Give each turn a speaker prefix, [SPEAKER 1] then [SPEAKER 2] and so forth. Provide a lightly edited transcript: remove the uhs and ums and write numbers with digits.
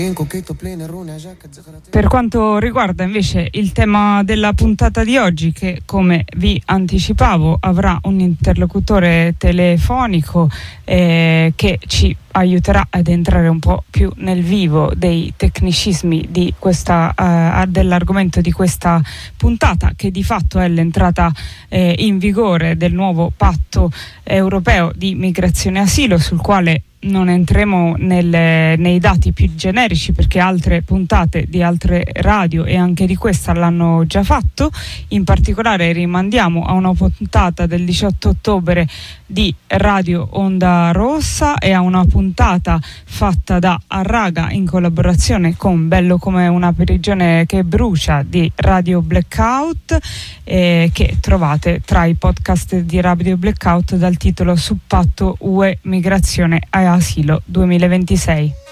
[SPEAKER 1] Per quanto riguarda invece il tema della puntata di oggi, che come vi anticipavo avrà un interlocutore telefonico che ci aiuterà ad entrare un po' più nel vivo dei tecnicismi di dell'argomento di questa puntata, che di fatto è l'entrata in vigore del nuovo patto europeo di migrazione e asilo, sul quale non entriamo nei dati più generici, perché altre puntate di altre radio e anche di questa l'hanno già fatto. In particolare rimandiamo a una puntata del 18 ottobre di Radio Onda Rossa e a una puntata fatta da Arraga in collaborazione con Bello come una prigione che brucia di Radio Blackout, che trovate tra i podcast di Radio Blackout dal titolo Sul patto UE Migrazione e Asilo 2026.